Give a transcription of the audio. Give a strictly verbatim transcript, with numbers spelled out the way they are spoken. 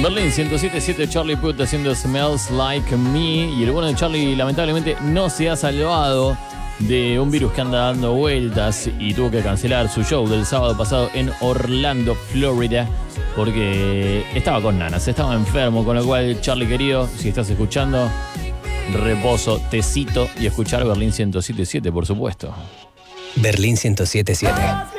Berlín ciento siete punto siete, Charlie Puth haciendo Smells Like Me. Y el bueno de Charlie lamentablemente no se ha salvado de un virus que anda dando vueltas y tuvo que cancelar su show del sábado pasado en Orlando, Florida, porque estaba con nanas, estaba enfermo. Con lo cual, Charlie querido, si estás escuchando, reposo, tecito y escuchar Berlín ciento siete punto siete, por supuesto. Berlín ciento siete punto siete.